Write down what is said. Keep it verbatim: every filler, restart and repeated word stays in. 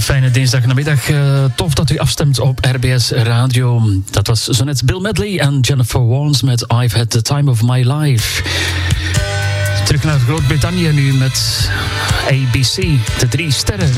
fijne dinsdagnamiddag. Uh, tof dat u afstemt op R B S Radio. Dat was zo net Bill Medley en Jennifer Warnes met I've Had the Time of My Life. Terug naar Groot-Brittannië nu met A B C, de drie sterren.